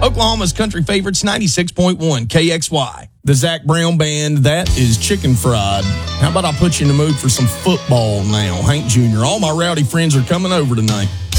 Oklahoma's country favorites, 96.1 KXY. The Zach Brown Band, that is Chicken Fried. How about I put you in the mood for some football now, Hank Jr.? All my rowdy friends are coming over tonight.